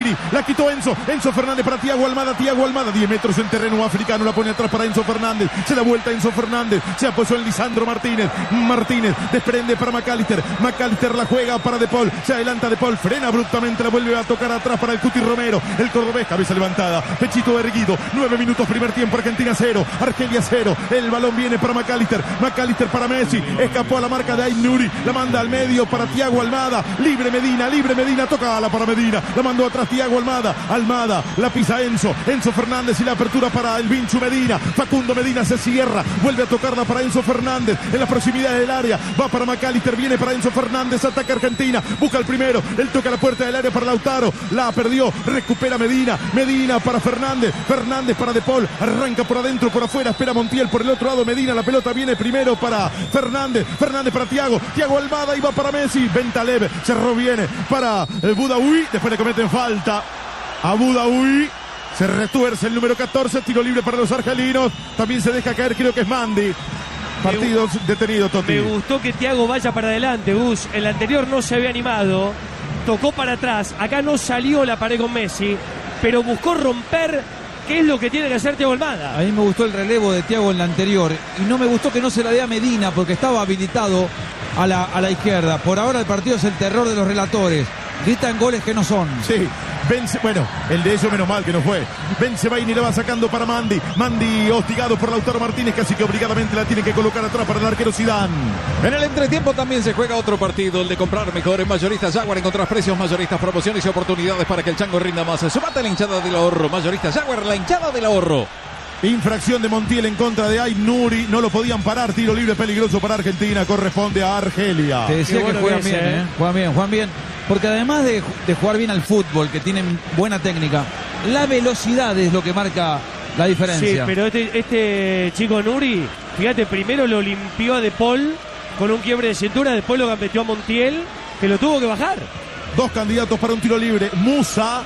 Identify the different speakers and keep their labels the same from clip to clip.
Speaker 1: La quitó Enzo Fernández para Thiago Almada, 10 metros en terreno africano, la pone atrás para Enzo Fernández, se da vuelta Enzo Fernández, se apoyó en Lisandro Martínez, desprende para McAllister, la juega para De Paul, se adelanta De Paul, frena abruptamente, la vuelve a tocar atrás para el Cuti Romero, el cordobés, cabeza levantada, pechito erguido, 9 minutos primer tiempo, Argentina 0, Argelia 0, el balón viene para McAllister para Messi, escapó a la marca de Aït-Nouri, la manda al medio para Thiago Almada, libre Medina, tocala para Medina, la mandó atrás Thiago Almada, la pisa Enzo Fernández y la apertura para el Vinchu Medina, Facundo Medina se cierra, vuelve a tocarla para Enzo Fernández, en las proximidades del área, va para McAllister, viene para Enzo Fernández, ataca Argentina, busca el primero, él toca la puerta del área para Lautaro, la perdió, recupera Medina para Fernández para De Paul, arranca por adentro, por afuera, espera Montiel por el otro lado, Medina, la pelota viene primero para Fernández para Thiago Almada y va para Messi, Bentaleb, cerró bien para el Boudaoui, después le cometen falta a Boudaoui, se retuerce el número 14, tiro libre para los argelinos, también se deja caer, creo que es Mandi. Partido detenido, Totti.
Speaker 2: Me gustó que Thiago vaya para adelante, Gus. El anterior no se había animado, tocó para atrás, acá no salió la pared con Messi, pero buscó romper, que es lo que tiene que hacer Thiago Almada.
Speaker 3: A mí me gustó el relevo de Thiago en la anterior y no me gustó que no se la dé a Medina porque estaba habilitado a la izquierda. Por ahora el partido es el terror de los relatores. Gritan goles que no son.
Speaker 1: Sí, bueno, el de ellos menos mal que no fue. Bensebaini la va sacando para Mandi hostigado por Lautaro Martínez, casi que obligadamente la tiene que colocar atrás para el arquero Zidane.
Speaker 4: En el entretiempo también se juega otro partido, el de comprar mejor en Mayoristas Jaguar. Encontrás precios mayoristas, promociones y oportunidades para que el chango rinda más. Sumate a la hinchada del ahorro. Mayoristas Jaguar, la hinchada del ahorro.
Speaker 1: Infracción de Montiel en contra de Aït-Nouri, no lo podían parar, tiro libre peligroso para Argentina, corresponde a Argelia.
Speaker 3: Te decía que juegan bien, juegan bien. Porque además de jugar bien al fútbol, que tienen buena técnica, la velocidad es lo que marca la diferencia.
Speaker 2: Sí, pero este chico Nuri, fíjate, primero lo limpió a De Paul con un quiebre de cintura, después lo gambeteó a Montiel, que lo tuvo que bajar.
Speaker 1: Dos candidatos para un tiro libre, Musa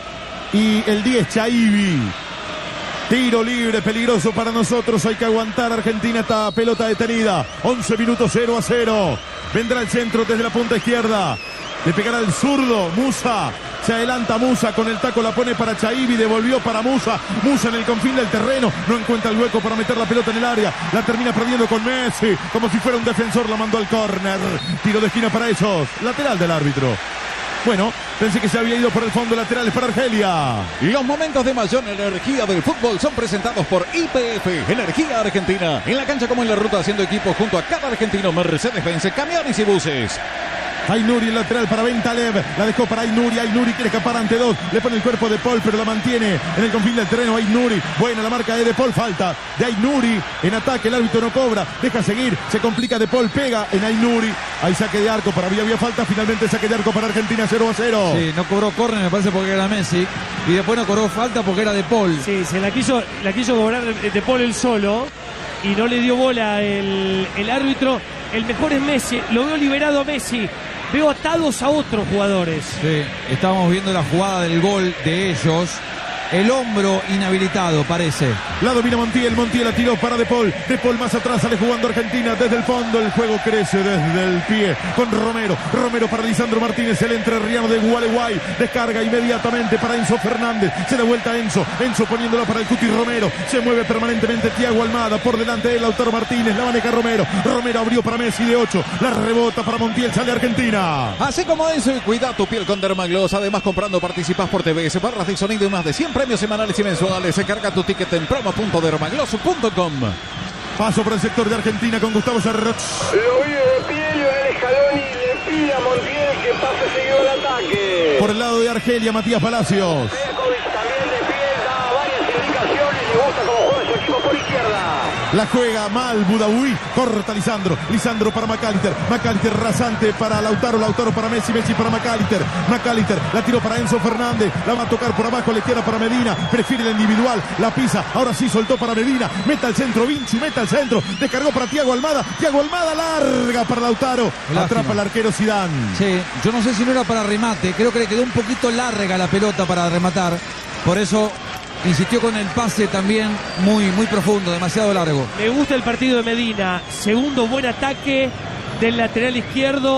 Speaker 1: y el 10, Chaibi. Tiro libre, peligroso para nosotros, hay que aguantar. Argentina, está pelota detenida, 11 minutos, 0-0. Vendrá el centro desde la punta izquierda. Le pegará el zurdo, Musa, se adelanta Musa con el taco, la pone para Chaibi, devolvió para Musa en el confín del terreno, no encuentra el hueco para meter la pelota en el área, la termina perdiendo con Messi, como si fuera un defensor, la mandó al córner, tiro de esquina para ellos, lateral del árbitro. Bueno, pensé que se había ido por el fondo, laterales para Argelia.
Speaker 4: Los momentos de mayor energía del fútbol son presentados por YPF, Energía Argentina, en la cancha como en la ruta, haciendo equipo junto a cada argentino, Mercedes-Benz, camiones y buses.
Speaker 1: Aït-Nouri, el lateral para Bentaleb, la dejó para Aït-Nouri quiere escapar ante dos, le pone el cuerpo de Paul, pero la mantiene en el confín del terreno Aït-Nouri, buena la marca de Paul, falta de Aït-Nouri, en ataque, el árbitro no cobra, deja seguir, se complica de Paul, pega en Aït-Nouri, hay saque de arco, para había falta, finalmente saque de arco para Argentina, 0-0.
Speaker 3: Sí, no cobró córner, me parece, porque era Messi, y después no cobró falta porque era de Paul.
Speaker 2: Sí, se la quiso cobrar de Paul él solo, y no le dio bola el árbitro. El mejor es Messi, lo veo liberado a Messi. Veo atados a otros jugadores.
Speaker 3: Sí, estábamos viendo la jugada del gol de ellos. El hombro inhabilitado, parece.
Speaker 1: La domina Montiel la tiró para De Paul más atrás, sale jugando Argentina desde el fondo, el juego crece desde el pie con Romero para Lisandro Martínez, el entrerriano de Gualeguay, descarga inmediatamente para Enzo Fernández, se da vuelta Enzo poniéndola para el Cuti Romero, se mueve permanentemente Thiago Almada, por delante de Lautaro Martínez, la maneja Romero abrió para Messi de 8, la rebota para Montiel, sale Argentina.
Speaker 4: Así como Enzo, y cuida tu piel con Dermagloss, además comprando participas por TVS, barras de sonido y más de 100 premios semanales y mensuales. Se carga tu ticket en promo.dermagloss.com.
Speaker 1: Paso por el sector de Argentina con Gustavo Cerrot.
Speaker 5: Lo vive de pie, Lionel Scaloni le pide a Montiel que pase seguido al ataque.
Speaker 1: Por el lado de Argelia, Matías Palacios.
Speaker 5: Perkovic también de pie, da varias indicaciones, le gusta cómo juega su equipo por izquierda.
Speaker 1: La juega mal Boudaoui, corta Lisandro para McAllister rasante para Lautaro para Messi para McAllister, la tiró para Enzo Fernández, la va a tocar por abajo a la izquierda para Medina, prefiere la individual, la pisa, ahora sí soltó para Medina, meta al centro, Vinci, meta al centro, descargó para Thiago Almada, larga para Lautaro, atrapa al arquero Zidane.
Speaker 3: Sí, yo no sé si no era para remate, creo que le quedó un poquito larga la pelota para rematar, por eso insistió con el pase también muy profundo, demasiado largo.
Speaker 2: Me gusta el partido de Medina. Segundo buen ataque del lateral izquierdo.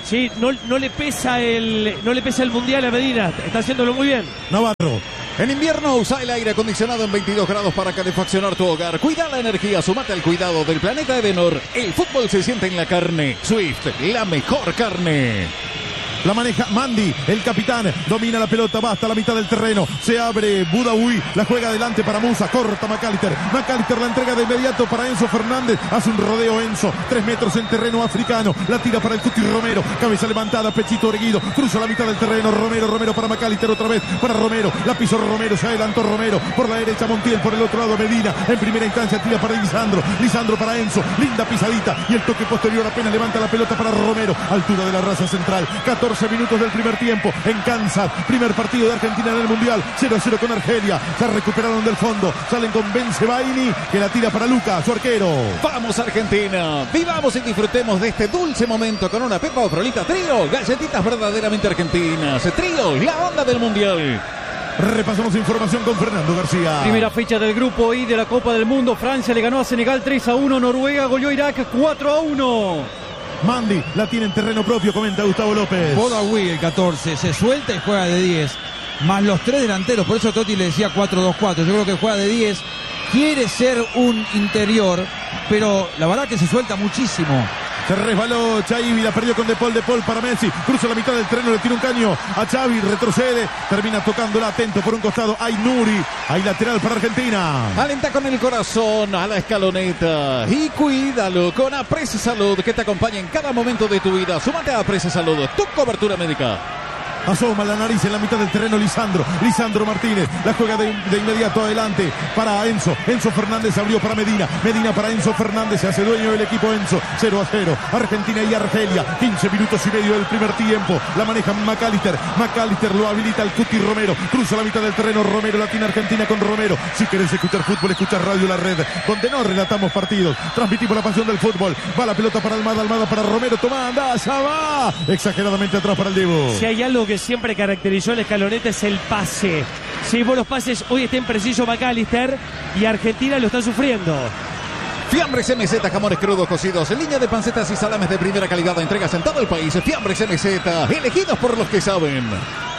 Speaker 2: Sí, no le pesa el Mundial a Medina, está haciéndolo muy bien.
Speaker 1: Navarro.
Speaker 4: En invierno usa el aire acondicionado en 22 grados para calefaccionar tu hogar. Cuida la energía, sumate al cuidado del planeta Edenor. El fútbol se siente en la carne. Swift, la mejor carne.
Speaker 1: La maneja Mandi, el capitán, domina la pelota, va hasta la mitad del terreno, se abre Budaoui, la juega adelante para Musa, corta McAllister la entrega de inmediato para Enzo Fernández, hace un rodeo Enzo, 3 metros en terreno africano, la tira para el Cuti Romero, cabeza levantada, pechito erguido, cruza la mitad del terreno, Romero para McAllister otra vez, para Romero, la pisó Romero, se adelantó Romero, por la derecha Montiel, por el otro lado Medina, en primera instancia tira para Lisandro para Enzo, linda pisadita y el toque posterior apenas levanta la pelota para Romero, altura de la raza central, 14 minutos del primer tiempo en Kansas, primer partido de Argentina en el Mundial, 0-0 con Argelia, se recuperaron del fondo, salen con Benzebaini que la tira para Luca, su arquero.
Speaker 4: Vamos Argentina, vivamos y disfrutemos de este dulce momento con una Pepa o Frolita Trío, galletitas verdaderamente argentinas, Trío, la onda del Mundial.
Speaker 1: Repasamos información con Fernando García.
Speaker 6: Primera fecha del grupo I de la Copa del Mundo, Francia le ganó a Senegal 3-1, Noruega goleó a Irak 4-1.
Speaker 1: Mandi la tiene en terreno propio, comenta Gustavo López.
Speaker 3: Budaoui, el 14, se suelta y juega de 10. Más los 3 delanteros, por eso Totti le decía 4-2-4. Yo creo que juega de 10. Quiere ser un interior, pero la verdad que se suelta muchísimo.
Speaker 1: Se resbaló Xavi, la perdió con De Paul para Messi, cruza la mitad del terreno, le tira un caño a Xavi, retrocede, termina tocándola, atento por un costado, hay Nuri, hay lateral para Argentina.
Speaker 4: Alenta con el corazón a la escaloneta y cuídalo con Aprese Salud, que te acompaña en cada momento de tu vida. Súmate a Aprese Salud, tu cobertura médica.
Speaker 1: Asoma la nariz en la mitad del terreno Lisandro Martínez, la juega de inmediato adelante para Enzo Fernández abrió para Medina para Enzo Fernández, se hace dueño del equipo Enzo, 0-0, Argentina y Argelia, 15 minutos y medio del primer tiempo, la maneja McAllister lo habilita el Cuti Romero, cruza la mitad del terreno, Romero la tiene Argentina con Romero, si querés escuchar fútbol, escuchar Radio La Red, donde no relatamos partidos, transmitimos la pasión del fútbol, va la pelota para Almada para Romero, toma, anda, ya va, exageradamente atrás para el Diego.
Speaker 2: Si hay algo que siempre caracterizó a la escaloneta es el pase. Sí, por los pases hoy está impreciso McAllister y Argentina lo está sufriendo.
Speaker 4: Fiambres MZ, jamones crudos cocidos, línea de pancetas y salames de primera calidad, entregas en todo el país. Fiambres MZ, elegidos por los que saben.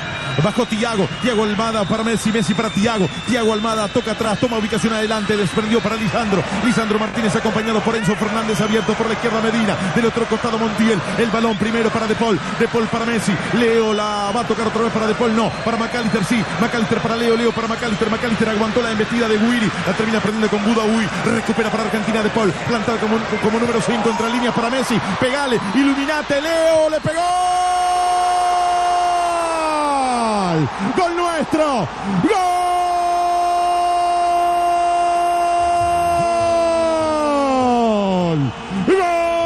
Speaker 1: Bajó Thiago Almada para Messi para Thiago Almada toca atrás, toma ubicación adelante, desprendió para Lisandro Martínez acompañado por Enzo Fernández, abierto por la izquierda Medina, del otro costado Montiel, el balón primero para De Paul para Messi, Leo la va a tocar otra vez para De Paul, no, para McAllister sí, McAllister para Leo para McAllister aguantó la embestida de Willy, la termina perdiendo con Budaoui, recupera para Argentina De Paul, plantado como número 5 entre líneas para Messi, pegale, iluminate Leo, le pegó. ¡Gol nuestro! ¡Gol! ¡Gol!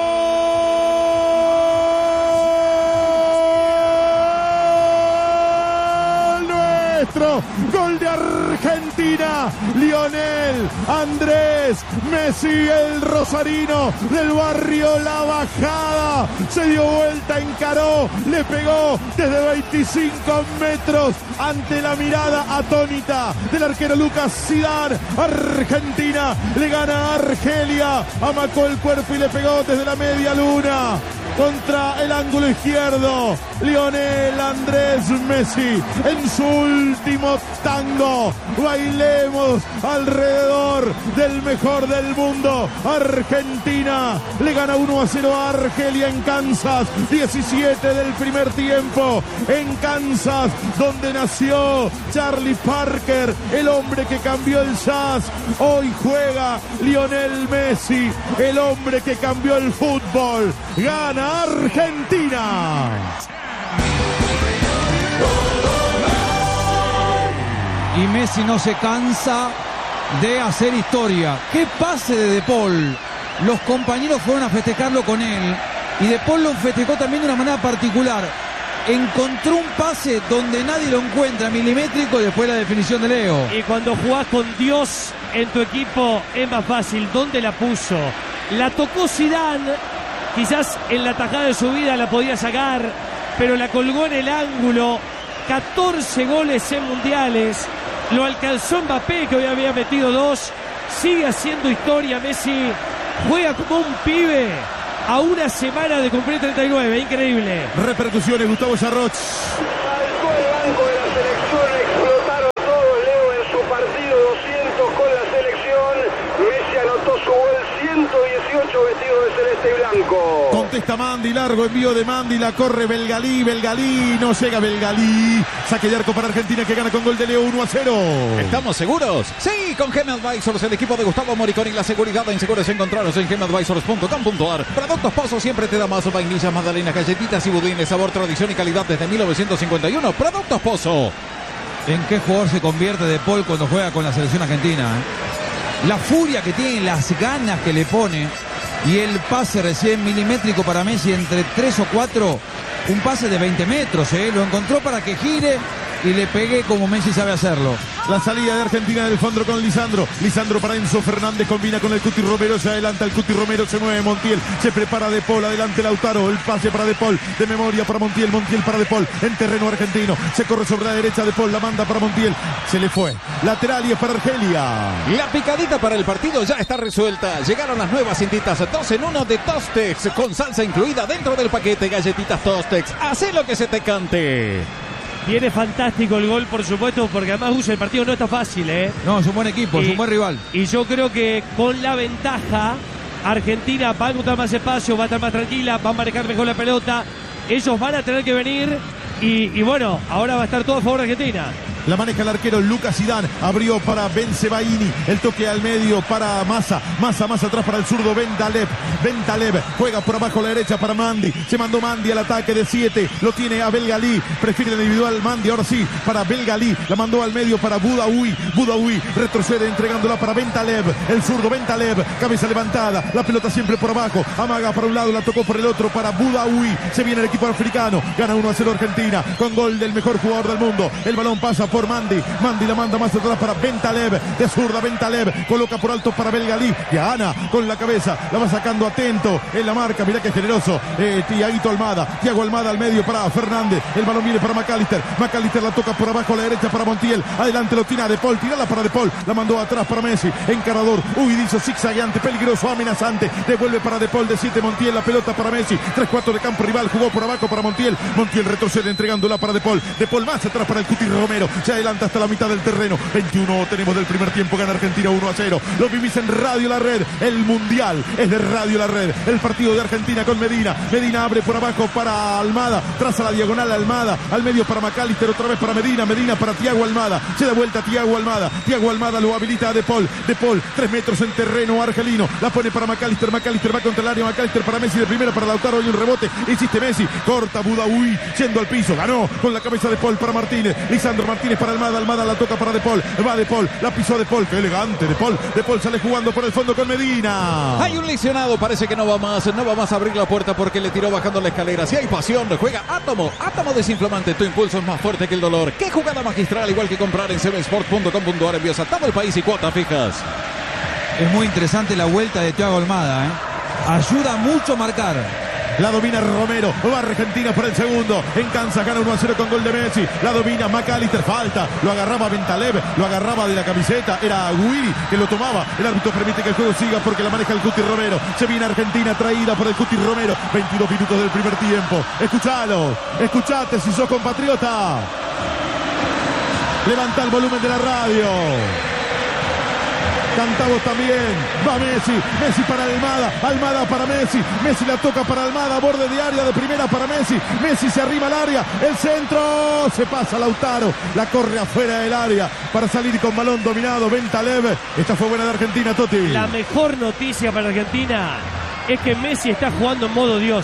Speaker 1: Nuestro gol de Argentina, Lionel Andrés Messi, el rosarino del barrio La Bajada, se dio vuelta, encaró, le pegó desde 25 metros ante la mirada atónita del arquero Lucas Zidane. Argentina le gana a Argelia, amacó el cuerpo y le pegó desde la media luna contra el ángulo izquierdo. Lionel Andrés Messi en su último tango. Bailemos alrededor del mejor del mundo. Argentina le gana 1-0 a Argelia en Kansas. 17 del primer tiempo en Kansas, donde nació Charlie Parker, el hombre que cambió el jazz. Hoy juega Lionel Messi, el hombre que cambió el fútbol. Gana Argentina.
Speaker 3: Y Messi no se cansa de hacer historia. ¡Qué pase de Paul! Los compañeros fueron a festejarlo con él y De Paul lo festejó también de una manera particular. Encontró un pase donde nadie lo encuentra, milimétrico, y después la definición de Leo.
Speaker 2: Y cuando jugás con Dios en tu equipo es más fácil. ¿Dónde la puso? La tocó Zidane, quizás en la tajada de su vida la podía sacar, pero la colgó en el ángulo. 14 goles en mundiales, lo alcanzó Mbappé, que hoy había metido 2, sigue haciendo historia Messi, juega como un pibe, a una semana de cumplir 39, increíble.
Speaker 1: Repercusiones, Gustavo Sarroch.
Speaker 5: Saltó el banco de la selección, explotaron todos. Leo en su partido 200 con la selección. Messi anotó su gol 118 vestido de celeste y blanco.
Speaker 1: Contesta Mandi, largo envío de Mandi, la corre Belgalí, no llega Belgalí. Saque de arco para Argentina que gana con gol de Leo 1-0.
Speaker 4: ¿Estamos seguros? Sí, con Gem Advisors, el equipo de Gustavo Moriconi, la seguridad en seguros encontraros en gemadvisors.com.ar. Productos Pozo siempre te da más vainillas, magdalenas, galletitas y budines, sabor, tradición y calidad desde 1951. Productos Pozo.
Speaker 3: ¿En qué jugador se convierte De Paul cuando juega con la selección argentina? La furia que tiene, las ganas que le pone y el pase recién milimétrico para Messi entre 3 o 4, un pase de 20 metros, lo encontró para que gire y le pegue como Messi sabe hacerlo.
Speaker 1: La salida de Argentina del fondo con Lisandro. Lisandro para Enzo Fernández, combina con el Cuti Romero, se adelanta el Cuti Romero, se mueve Montiel, se prepara De Paul, adelante Lautaro, el pase para De Paul, de memoria para Montiel, Montiel para De Paul, en terreno argentino, se corre sobre la derecha De Paul, la manda para Montiel, se le fue, lateral y es para Argelia.
Speaker 4: La picadita para el partido ya está resuelta, llegaron las nuevas cintitas 2 en 1 de Tostex, con salsa incluida dentro del paquete, galletitas Tostex, hacé lo que se te cante.
Speaker 2: Viene fantástico el gol, por supuesto, porque además el partido no está fácil,
Speaker 3: No, es un buen equipo, es un buen rival.
Speaker 2: Y yo creo que con la ventaja, Argentina va a encontrar más espacio, va a estar más tranquila, va a manejar mejor la pelota. Ellos van a tener que venir y bueno, ahora va a estar todo a favor de Argentina.
Speaker 1: La maneja el arquero Lucas Zidane, abrió para Bensebaini, el toque al medio para Massa atrás para el zurdo Bentaleb, juega por abajo a la derecha para Mandi, se mandó Mandi al ataque de 7, lo tiene a Belgalí, prefiere el individual Mandi, ahora sí, para Belgalí, la mandó al medio para Boudaoui, retrocede entregándola para Bentaleb, el zurdo Bentaleb, cabeza levantada, la pelota siempre por abajo, amaga para un lado, la tocó por el otro para Boudaoui, se viene el equipo africano, gana 1-0 Argentina, con gol del mejor jugador del mundo, el balón pasa por Mandi la manda más atrás para Bentaleb, de zurda Bentaleb, coloca por alto para Belgalí, Ana con la cabeza, la va sacando atento en la marca, mirá que generoso, Thiago Almada al medio para Fernández, el balón viene para McAllister la toca por abajo a la derecha para Montiel, adelante lo tira De Paul, tirala para De Paul, la mandó atrás para Messi, encarador, huidizo, zigzagueante, peligroso, amenazante, devuelve para De Paul de 7, Montiel, la pelota para Messi, 3-4 de campo rival, jugó por abajo para Montiel retrocede entregándola para De Paul más atrás para el Cuti Romero, se adelanta hasta la mitad del terreno. 21 tenemos del primer tiempo, gana Argentina 1-0. Lo vivís en Radio La Red. El Mundial es de Radio La Red. El partido de Argentina con Medina. Medina abre por abajo para Almada. Traza la diagonal Almada. Al medio para McAllister. Otra vez para Medina. Medina para Thiago Almada. Se da vuelta Thiago Almada. Thiago Almada lo habilita a De Paul. De Paul, 3 metros en terreno argelino. La pone para McAllister. McAllister va contra el área. McAllister para Messi de primera. Para Lautaro y un rebote. Insiste Messi. Corta Boudaoui. Yendo al piso. Ganó con la cabeza De Paul para Martínez. Lisandro Martínez para Almada. Almada la toca para De Paul. Va De Paul. La pisó De Paul. Qué elegante De Paul. De Paul sale jugando por el fondo con Medina.
Speaker 4: Hay un lesionado. Parece que no va más a abrir la puerta porque le tiró bajando la escalera. Si hay pasión, juega Átomo. Átomo desinflamante. Tu impulso es más fuerte que el dolor. Qué jugada magistral. Igual que comprar en sevensport.com.ar. Envíos a todo el país y cuotas fijas.
Speaker 3: Es muy interesante la vuelta de Thiago Almada. Ayuda mucho a marcar.
Speaker 1: La domina Romero, va Argentina por el segundo, en Kansas gana 1-0 con gol de Messi, la domina McAllister, falta, lo agarraba Bentaleb, lo agarraba de la camiseta, era Guiri que lo tomaba, el árbitro permite que el juego siga porque la maneja el Cuti Romero, se viene Argentina traída por el Cuti Romero, 22 minutos del primer tiempo, escuchate si sos compatriota, levanta el volumen de la radio. Cantamos también, va Messi para Almada para Messi la toca para Almada, borde de área de primera para Messi se arrima al área, el centro, se pasa Lautaro, la corre afuera del área para salir con balón dominado, Bentaleb, esta fue buena de Argentina, Toti.
Speaker 2: La mejor noticia para Argentina es que Messi está jugando en modo Dios,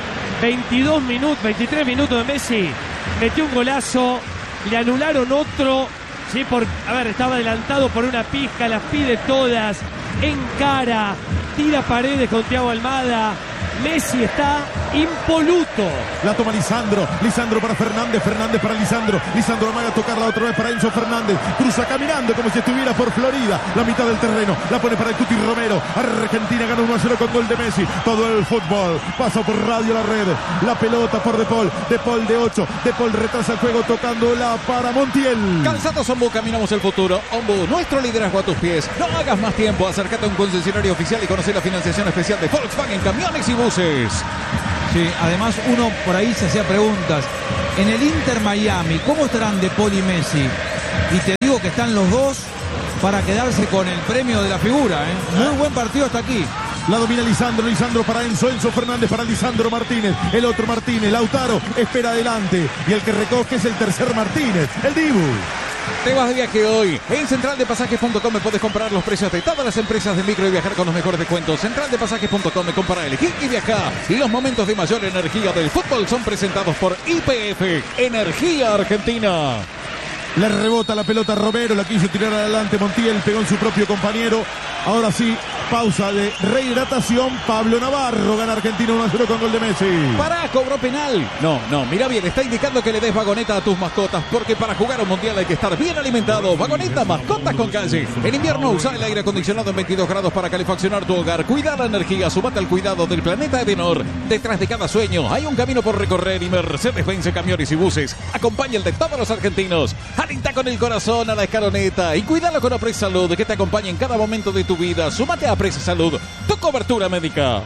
Speaker 2: 23 minutos de Messi, metió un golazo, le anularon otro. Sí, estaba adelantado por una pizca, las pide todas, encara, tira paredes con Thiago Almada. Messi está impoluto.
Speaker 1: La toma Lisandro para Fernández para Lisandro amaga a tocarla otra vez para Enzo Fernández, cruza caminando como si estuviera por Florida, la mitad del terreno, la pone para el Cuti Romero. Argentina gana 1-0 con gol de Messi. Todo el fútbol pasa por Radio La Red, la pelota por De Paul de 8, De Paul retrasa el juego tocándola para Montiel.
Speaker 4: Calzados Ombu, caminamos el futuro. Ombu, nuestro liderazgo a tus pies. No hagas más tiempo, acércate a un concesionario oficial y conoce la financiación especial de Volkswagen Camiones y Buses.
Speaker 3: Sí, además uno por ahí se hacía preguntas. En el Inter Miami, ¿cómo estarán De Paul y Messi? Y te digo que están los dos para quedarse con el premio de la figura, ¿eh? Muy buen partido hasta aquí.
Speaker 1: La domina Lisandro para Enzo Fernández para Lisandro Martínez, el otro Martínez, Lautaro espera adelante y el que recoge es el tercer Martínez, el Dibu.
Speaker 4: Te vas de viaje hoy. En centraldepasajes.com me puedes comprar los precios de todas las empresas de micro y viajar con los mejores descuentos. Centraldepasajes.com me compara, elegir y viajar. Y los momentos de mayor energía del fútbol son presentados por YPF, Energía Argentina.
Speaker 1: Le rebota la pelota a Romero, la quiso tirar adelante Montiel, pegó en su propio compañero. Ahora sí, pausa de rehidratación. Pablo Navarro gana Argentina 1-0 con gol de Messi.
Speaker 4: Pará, cobró penal. No, mira bien, está indicando que le des vagoneta a tus mascotas, porque para jugar un mundial hay que estar bien alimentado. Vagoneta, mascotas con calle. En invierno usa el aire acondicionado en 22 grados para calefaccionar tu hogar. Cuida la energía, sumate al cuidado del planeta Edenor. Detrás de cada sueño hay un camino por recorrer y Mercedes-Benz Camiones y Buses acompaña el de todos los argentinos. Alenta con el corazón a la escaloneta y cuídalo con Apres Salud, que te acompaña en cada momento de tu vida. Súmate a Apres Salud, tu cobertura médica.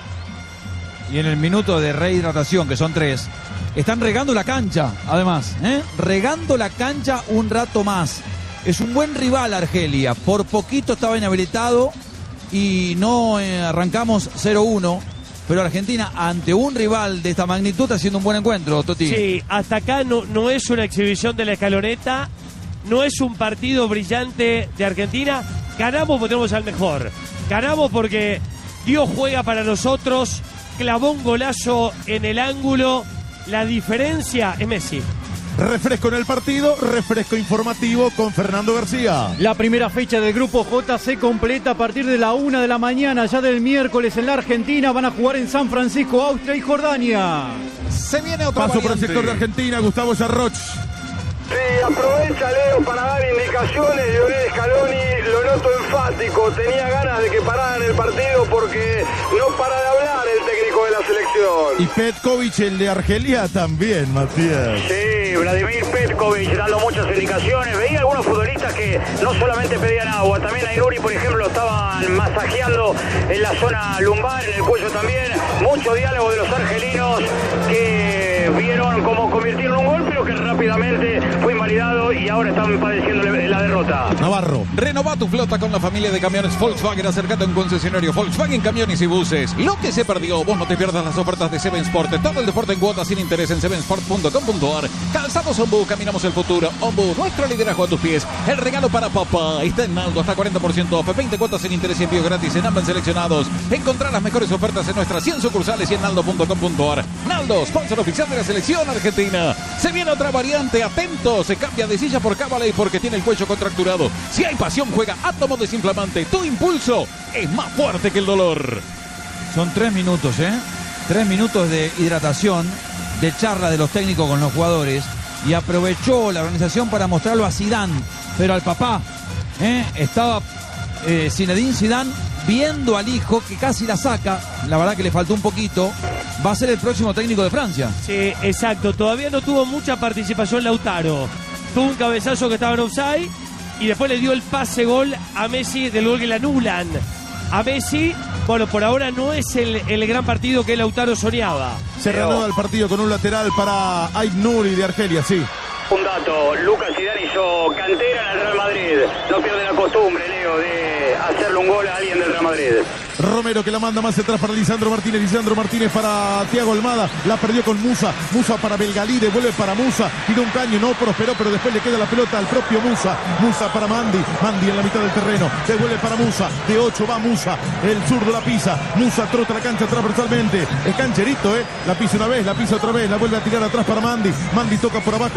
Speaker 3: Y en el minuto de rehidratación, que son 3, están regando la cancha, además, regando la cancha un rato más. Es un buen rival Argelia, por poquito estaba inhabilitado y no arrancamos 0-1. Pero Argentina, ante un rival de esta magnitud, está haciendo un buen encuentro, Toti.
Speaker 2: Sí, hasta acá no es una exhibición de la escaloneta, no es un partido brillante de Argentina. Ganamos porque tenemos al mejor. Ganamos porque Dios juega para nosotros, clavó un golazo en el ángulo. La diferencia es Messi.
Speaker 1: Refresco en el partido, refresco informativo con Fernando García.
Speaker 6: La primera fecha del Grupo J se completa a partir de la 1 de la mañana, ya del miércoles en la Argentina. Van a jugar en San Francisco, Austria y Jordania.
Speaker 4: Se viene otra
Speaker 1: paso
Speaker 4: variante
Speaker 1: por el sector de Argentina, Gustavo Yarroch.
Speaker 5: Sí, aprovecha Leo para dar indicaciones. Lionel Scaloni, lo noto enfático, tenía ganas de que pararan el partido porque no para de hablar el técnico de la selección.
Speaker 1: Y Petkovic, el de Argelia, también, Matías.
Speaker 7: Sí, Vladimir Petkovic dando muchas indicaciones. Veía algunos futbolistas que no solamente pedían agua, también a Iruri, por ejemplo, estaban masajeando en la zona lumbar, en el cuello también. Mucho diálogo de los argelinos que vieron cómo convirtieron un gol, pero que rápidamente fue invalidado y ahora están padeciendo la derrota.
Speaker 1: Navarro.
Speaker 4: Renova tu flota con la familia de camiones Volkswagen. Acércate a un concesionario Volkswagen Camiones y Buses. Lo que se perdió, vos no te pierdas las ofertas de Seven Sport. Todo el deporte en cuotas sin interés en sevensport.com.ar. Calzados Ombu, caminamos el futuro. Ombu, nuestro liderazgo a tus pies. El regalo para papá está en Naldo, hasta 40% off. 20 cuotas sin interés y envío gratis en ambas seleccionados. Encontrá las mejores ofertas en nuestras 100 sucursales y en naldo.com.ar. Naldo, sponsor oficial de la selección argentina. Se viene otra variante, atento. Se cambia de silla por Cavaley porque tiene el cuello contracturado. Si hay pasión, juega Átomo Desinflamante. Tu impulso es más fuerte que el dolor.
Speaker 3: Son 3 minutos, 3 minutos de hidratación, de charla de los técnicos con los jugadores. Y aprovechó la organización para mostrarlo a Zidane, pero al papá. Estaba Zinedine Zidane viendo al hijo que casi la saca. La verdad que le faltó un poquito. Va a ser el próximo técnico de Francia.
Speaker 2: Sí, exacto. Todavía no tuvo mucha participación Lautaro. Tuvo un cabezazo que estaba en offside y después le dio el pase gol a Messi del gol que le anulan. A Messi, bueno, por ahora no es el gran partido que Lautaro soñaba.
Speaker 1: Se reanuda el partido con un lateral para Ait Nouri de Argelia, sí.
Speaker 7: Un dato, Lucas Zidane hizo cantera en el Real Madrid. No pierde la costumbre, Leo, de hacerle un gol a alguien del Real Madrid.
Speaker 1: Romero que la manda más atrás para Lisandro Martínez para Thiago Almada, la perdió con Musa para Belgalí, devuelve para Musa, tiró un caño, no prosperó, pero después le queda la pelota al propio Musa para Mandi en la mitad del terreno, devuelve para Musa, de 8 va Musa, el zurdo la pisa, Musa trota la cancha transversalmente, es cancherito, la pisa una vez, la pisa otra vez, la vuelve a tirar atrás para Mandi toca por abajo a la derecha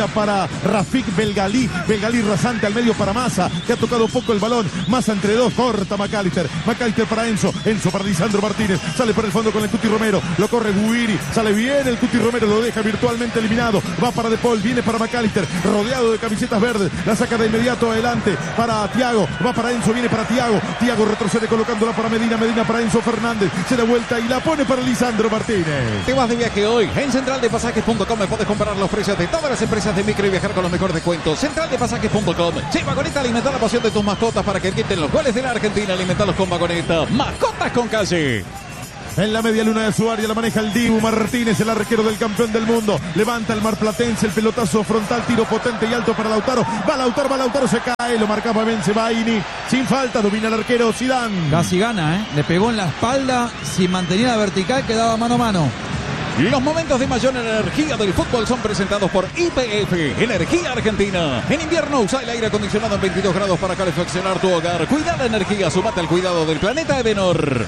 Speaker 1: para Rafik Belgalí. Belgalí rasante al medio para Massa, que ha tocado poco el balón. Massa entre dos, corta McAllister. McAllister para Enzo. Enzo para Lisandro Martínez. Sale por el fondo con el Cuti Romero. Lo corre Guiri. Sale bien el Cuti Romero. Lo deja virtualmente eliminado. Va para De Paul. Viene para McAllister. Rodeado de camisetas verdes. La saca de inmediato adelante para Thiago. Va para Enzo. Viene para Thiago. Thiago retrocede colocándola para Medina. Medina para Enzo Fernández. Se da vuelta y la pone para Lisandro Martínez.
Speaker 4: Te vas de viaje hoy. En centraldepasajes.com puedes comparar los precios de todas las empresas de micro y viajar con los mejores descuentos. Centraldepasajes.com. Che, Vagoneta, alimenta la pasión de tus mascotas para que quiten los goles de la Argentina. Alimentalos con Vagoneta. Mascotas con calle.
Speaker 1: En la media luna de su área la maneja el Dibu Martínez, el arquero del campeón del mundo. Levanta el marplatense, el pelotazo frontal, tiro potente y alto para Lautaro. Va Lautaro, se cae, lo marcaba Bensebaini. Sin falta, domina el arquero Zidane.
Speaker 3: Casi gana, le pegó en la espalda. Si mantenía la vertical quedaba mano a mano.
Speaker 4: Los momentos de mayor energía del fútbol son presentados por YPF, Energía Argentina. En invierno usa el aire acondicionado en 22 grados para calefaccionar tu hogar. Cuida la energía, sumate al cuidado del planeta Edenor.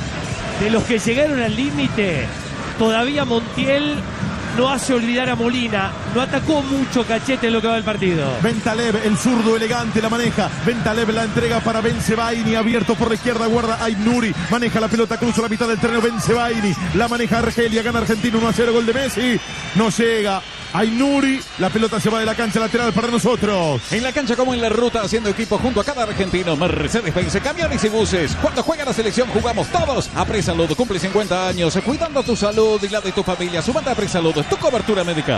Speaker 2: De los que llegaron al límite, todavía Montiel no hace olvidar a Molina. No atacó mucho Cachete en lo que va del partido.
Speaker 1: Bentaleb, el zurdo elegante, la maneja. Bentaleb la entrega para Bensebaini, abierto por la izquierda, guarda Aynuri. Maneja la pelota, cruza la mitad del terreno Bensebaini. La maneja Argelia, gana Argentina 1-0, gol de Messi. No llega Aynuri, la pelota se va de la cancha lateral para nosotros.
Speaker 4: En la cancha como en la ruta, haciendo equipo junto a cada argentino. Mercedes-Benz, camiones y buses. Cuando juega la selección jugamos todos. Apresalud cumple 50 años, cuidando tu salud y la de tu familia. Sumate a Apresalud, tu cobertura médica.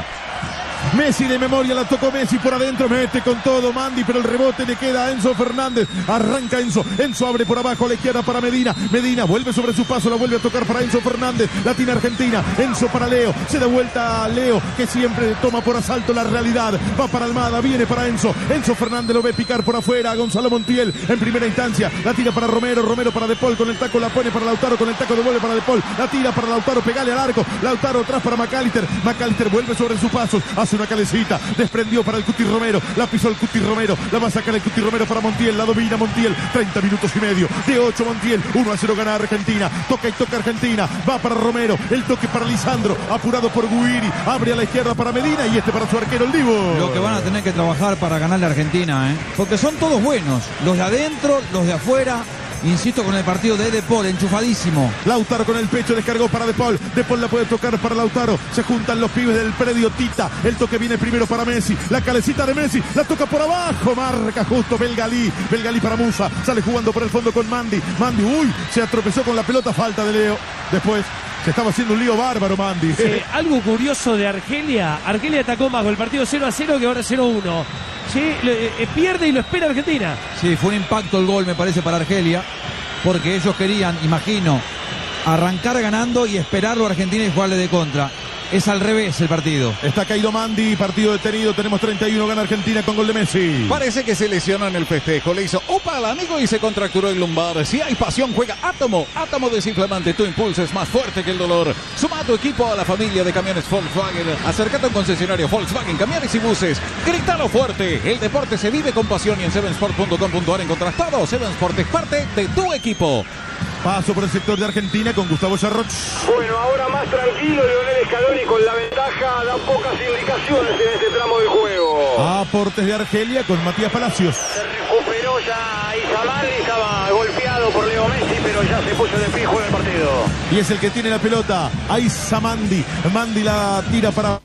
Speaker 1: Messi de memoria, la tocó Messi por adentro, mete con todo Mandi, pero el rebote le queda a Enzo Fernández. Arranca Enzo abre por abajo a la izquierda para Medina. Medina vuelve sobre su paso, la vuelve a tocar para Enzo Fernández. La tiene Argentina, Enzo para Leo, se da vuelta a Leo, que siempre toma por asalto la realidad. Va para Almada, viene para Enzo Fernández lo ve picar por afuera a Gonzalo Montiel en primera instancia. La tira para Romero para De Paul, con el taco la pone para Lautaro, con el taco devuelve para De Paul. La tira para Lautaro, pegale al arco. Lautaro atrás para McAllister vuelve sobre sus pasos, hace una calecita, desprendió para el Cuti Romero, la pisó el Cuti Romero, la va a sacar el Cuti Romero para Montiel, la domina Montiel, 30 minutos y medio, de 8 Montiel, 1-0 gana Argentina, toca Argentina, va para Romero, el toque para Lisandro, apurado por Guiri, abre a la izquierda para Medina y para su arquero el Dibu.
Speaker 3: Lo que van a tener que trabajar para ganar la Argentina, porque son todos buenos, los de adentro, los de afuera. Insisto con el partido de Paul, enchufadísimo.
Speaker 1: Lautaro con el pecho, descargó para De Paul. De Paul la puede tocar para Lautaro. Se juntan los pibes del predio Tita. El toque viene primero para Messi. La calecita de Messi. La toca por abajo. Marca justo Belgalí. Belgalí para Musa. Sale jugando por el fondo con Mandi. Mandi, se atropezó con la pelota. Falta de Leo. Después se estaba haciendo un lío bárbaro Mandi.
Speaker 2: Algo curioso de Argelia. Argelia atacó más con el partido 0-0 que ahora 0-1. Sí, pierde y lo espera Argentina.
Speaker 3: Sí, fue un impacto el gol, me parece, para Argelia, porque ellos querían, imagino, arrancar ganando y esperarlo a Argentina y jugarle de contra. Es al revés el partido.
Speaker 1: Está caído Mandi, partido detenido, tenemos 31, gana Argentina con gol de Messi.
Speaker 4: Parece que se lesionó en el festejo, le hizo opa al amigo y se contracturó el lumbar. Si hay pasión, juega Átomo desinflamante, tu impulso es más fuerte que el dolor. Suma a tu equipo a la familia de camiones Volkswagen. Acércate a un concesionario Volkswagen, camiones y buses. Grítalo fuerte, el deporte se vive con pasión y en sevensport.com.ar encontrás todo. Seven Sport es parte de tu equipo.
Speaker 1: Paso por el sector de Argentina con Gustavo Charroch.
Speaker 5: Bueno, ahora más tranquilo, Lionel Scaloni con la ventaja, da pocas indicaciones en este tramo del juego.
Speaker 1: Aportes de Argelia con Matías Palacios.
Speaker 7: Se recuperó ya Isamandi, estaba golpeado por Leo Messi, pero ya se puso de pie y juega el partido.
Speaker 1: Y es el que tiene la pelota, Isamandi. Mandi la tira para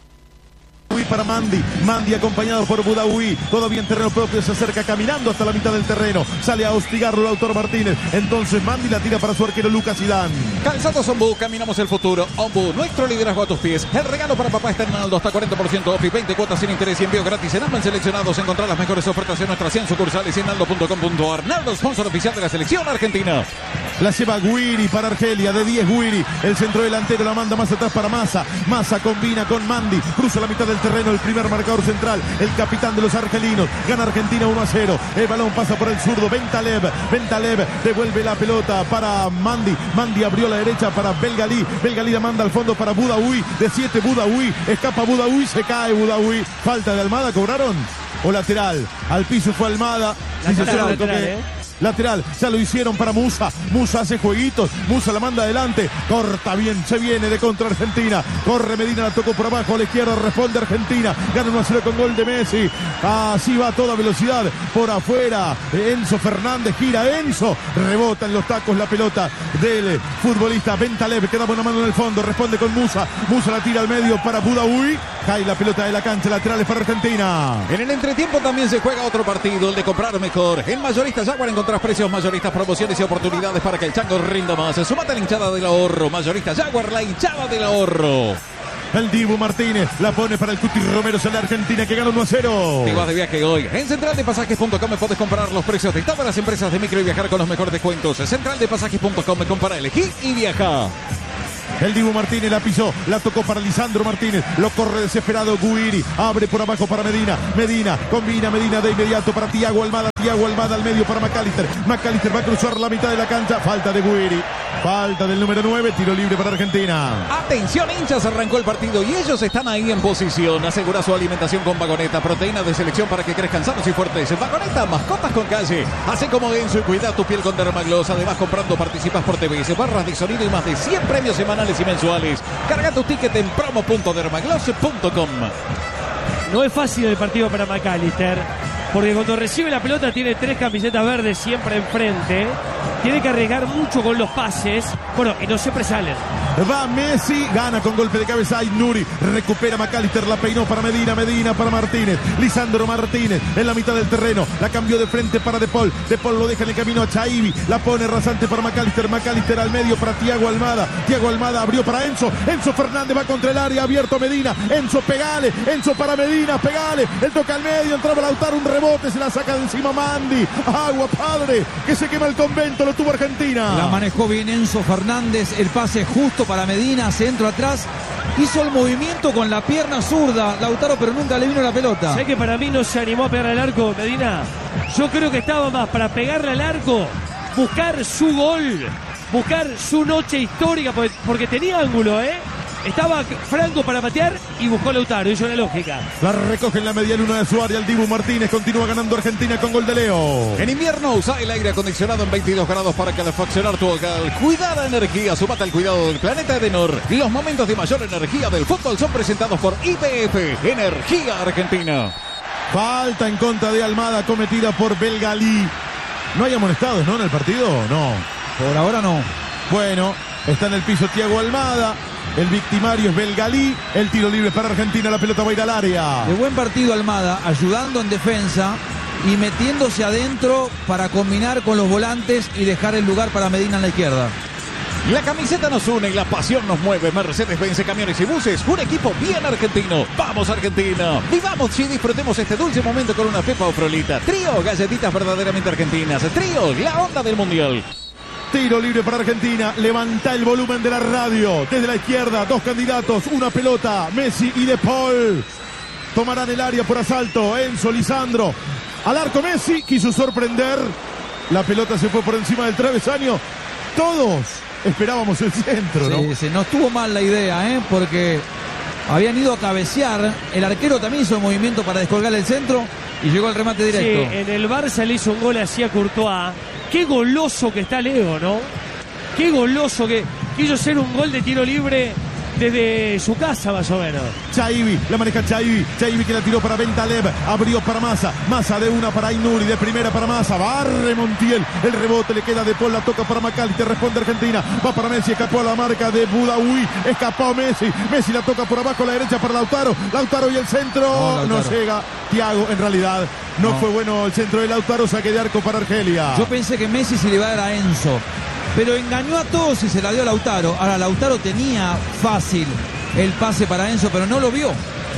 Speaker 1: Mandi acompañado por Boudaoui, todavía en terreno propio, se acerca caminando hasta la mitad del terreno, sale a hostigarlo Lautaro Martínez, entonces Mandi la tira para su arquero Lucas Zidane.
Speaker 4: Calzados Ombu, caminamos el futuro. Ombu, nuestro liderazgo a tus pies. El regalo para papá está en Aldo, hasta 40% off y 20 cuotas sin interés y envío gratis en Amban Seleccionados. Encontrar las mejores ofertas en nuestras 100 sucursales en aldo.com.ar. Naldo, sponsor oficial de la selección argentina.
Speaker 1: La lleva Guiri para Argelia, de 10 Guiri, el centro delantero la manda más atrás para Massa. Massa combina con Mandi, cruza la mitad del terreno, el primer marcador central, el capitán de los argelinos, gana Argentina 1-0, el balón pasa por el zurdo, Bentaleb devuelve la pelota para Mandi abrió la derecha para Belgalí la manda al fondo para Boudaoui, de 7 Boudaoui, escapa Boudaoui, se cae Boudaoui, falta de Almada, cobraron, o lateral, al piso fue Almada,
Speaker 2: lateral,
Speaker 1: lateral, ya lo hicieron para Musa. Musa hace jueguitos, Musa la manda adelante, corta bien, se viene de contra Argentina. Corre Medina, la tocó por abajo a la izquierda, responde Argentina. Gana 1-0 con gol de Messi. Así va a toda velocidad por afuera. Enzo Fernández gira, Enzo rebota en los tacos la pelota del futbolista Bentaleb, que da buena mano en el fondo, responde con Musa. Musa la tira al medio para Boudaoui. Cae la pelota de la cancha, laterales para Argentina.
Speaker 4: En el entretiempo también se juega otro partido, el de comprar mejor. En Mayoristas Jaguar encontrás precios mayoristas, promociones y oportunidades para que el chango rinda más. Sumate a la hinchada del ahorro. Mayoristas Jaguar, la hinchada del ahorro.
Speaker 1: El Dibu Martínez la pone para el Cuti Romero, en la Argentina que gana 1-0.
Speaker 4: Te vas de viaje hoy. En centraldepasajes.com podés comprar los precios de todas las empresas de micro y viajar con los mejores descuentos. Centraldepasajes.com, compara, elegí y viaja.
Speaker 1: El Dibu Martínez la pisó, la tocó para Lisandro Martínez, lo corre desesperado Guiri, abre por abajo para Medina, Medina, combina Medina de inmediato para Thiago Almada, Thiago Almada al medio para McAllister, McAllister va a cruzar la mitad de la cancha, falta de Guiri, falta del número 9, tiro libre para Argentina.
Speaker 4: Atención hinchas, arrancó el partido y ellos están ahí en posición. Asegura su alimentación con Vagoneta, proteína de selección para que crezcan sanos y fuertes. Vagoneta, mascotas con calle. Hace como Enzo y cuida tu piel con Dermagloss. Además, comprando participas por TVS, barras de sonido y más de 100 premios semanales y mensuales. Carga tu ticket en promo.dermagloss.com.
Speaker 2: No es fácil el partido para McAllister, porque cuando recibe la pelota tiene 3 camisetas verdes siempre enfrente. Tiene que arriesgar mucho con los pases. Bueno, y no siempre salen.
Speaker 1: Va Messi, gana con golpe de cabeza Aït-Nouri, recupera McAllister, la peinó para Medina, Medina para Martínez, Lisandro Martínez en la mitad del terreno, la cambió de frente para De Paul lo deja en el camino a Chaibi, la pone rasante para McAllister, McAllister al medio para Thiago Almada, Thiago Almada abrió para Enzo, Enzo Fernández va contra el área, abierto Medina, Enzo pegale, Enzo para Medina, pegale, él toca al medio, entraba Lautaro, un rebote, se la saca de encima Mandi, agua padre, que se quema el convento, lo tuvo Argentina.
Speaker 3: La manejó bien Enzo Fernández, el pase justo para Medina, centro atrás, hizo el movimiento con la pierna zurda Lautaro, pero nunca le vino la pelota.
Speaker 2: ¿Sabés que para mí no se animó a pegar al arco, Medina? Yo creo que estaba más para pegarle al arco, buscar su gol, buscar su noche histórica, porque tenía ángulo, Estaba franco para patear y buscó Lautaro, hizo la lógica.
Speaker 1: La recoge en la media luna de su área el Dibu Martínez, continúa ganando Argentina con gol de Leo.
Speaker 4: En invierno usa el aire acondicionado en 22 grados para calefaccionar tu hogar. Cuida la energía, sumate al cuidado del planeta Edenor. Los momentos de mayor energía del fútbol son presentados por IPF, Energía Argentina.
Speaker 1: Falta en contra de Almada cometida por Belgalí. No hay amonestados, ¿no? En el partido, no.
Speaker 3: Por ahora no.
Speaker 1: Bueno, está en el piso Thiago Almada. El victimario es Belgalí. El tiro libre para Argentina. La pelota va a ir al área.
Speaker 3: De buen partido Almada, ayudando en defensa y metiéndose adentro para combinar con los volantes y dejar el lugar para Medina en la izquierda.
Speaker 4: La camiseta nos une y la pasión nos mueve. Mercedes-Benz Camiones y Buses, un equipo bien argentino. ¡Vamos Argentina! Vivamos y disfrutemos este dulce momento con una Pepa o Frolita. Trío, galletitas verdaderamente argentinas. Trío, la onda del mundial.
Speaker 1: Tiro libre para Argentina. Levanta el volumen de la radio. Desde la izquierda, 2 candidatos, una pelota. Messi y De Paul. Tomarán el área por asalto. Enzo, Lisandro. Al arco Messi. Quiso sorprender. La pelota se fue por encima del travesaño. Todos esperábamos el centro, ¿no?
Speaker 3: Sí, no estuvo mal la idea, porque habían ido a cabecear. El arquero también hizo el movimiento para descolgar el centro y llegó al remate directo.
Speaker 2: Sí, en el Barça le hizo un gol así a Courtois. Qué goloso que está Leo, ¿no? Qué goloso que quiso hacer un gol de tiro libre desde su casa, más o menos.
Speaker 1: Chaibi, la maneja Chaibi. Chaibi que la tiró para Bentaleb. Abrió para Massa. Massa de una para Aït-Nouri. De primera para Massa. Barre Montiel. El rebote le queda de Paul. La toca para McAllister. Responde Argentina. Va para Messi. Escapó a la marca de Boudaoui. Escapó Messi. Messi la toca por abajo a la derecha para Lautaro. Lautaro y el centro. No llega. Thiago, en realidad, no fue bueno el centro de Lautaro. Saque de arco para Argelia.
Speaker 3: Yo pensé que Messi se le iba a dar a Enzo, pero engañó a todos y se la dio a Lautaro. Ahora Lautaro tenía fácil el pase para Enzo, pero no lo vio.